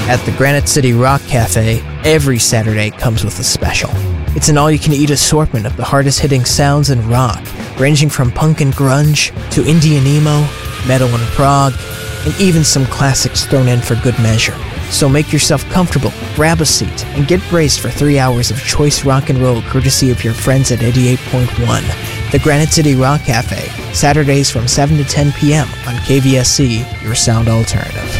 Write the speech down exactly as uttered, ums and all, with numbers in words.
At the Granite City Rock Cafe, every Saturday comes with a special. It's an all-you-can-eat assortment of the hardest-hitting sounds in rock, ranging from punk and grunge to indie and emo, metal and prog, and even some classics thrown in for good measure. So make yourself comfortable, grab a seat, and get braced for three hours of choice rock and roll courtesy of your friends at eighty-eight point one. The Granite City Rock Cafe, Saturdays from seven to ten p.m. on K V S C, your sound alternative.